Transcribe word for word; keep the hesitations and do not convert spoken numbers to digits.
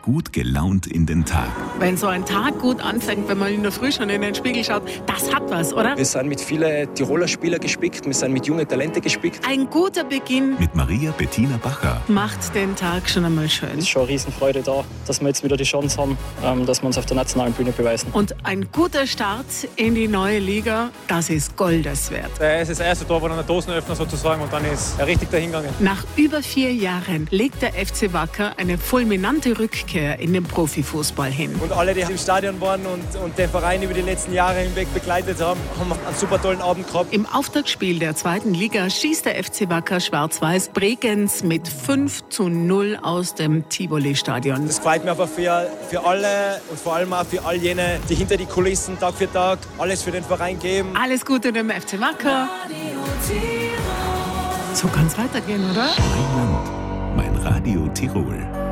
gut gelaunt in den Tag. Wenn so ein Tag gut anfängt, wenn man in der Früh schon in den Spiegel schaut, das hat was, oder? Wir sind mit vielen Tiroler Spielern gespickt, wir sind mit jungen Talenten gespickt. Ein guter Beginn Mit Maria Bettina Bacher. macht den Tag schon einmal schön. Es ist schon eine Riesenfreude da, dass wir jetzt wieder die Chance haben, ähm, dass wir uns auf der nationalen Bühne beweisen. Und ein guter Start in die neue Liga, das ist Goldes wert. Es ist das erste Tor, wo dann der Dosenöffner sozusagen, und dann ist er richtig dahingegangen. Nach über vier Jahren legt der F C Wacker eine fulminante Rückkehr in den Profifußball hin. Und alle, die im Stadion waren und, und den Verein über die letzten Jahre hinweg begleitet haben, haben einen super tollen Abend gehabt. Im Auftaktspiel der zweiten Liga schießt der F C Wacker Schwarz-Weiß Bregenz mit fünf zu null aus dem Tivoli-Stadion. Das freut mich einfach für, für alle und vor allem auch für all jene, die hinter die Kulissen Tag für Tag alles für den Verein geben. Alles Gute dem F C Wacker. So kann es weitergehen, oder? Mein Land, mein Radio Tirol.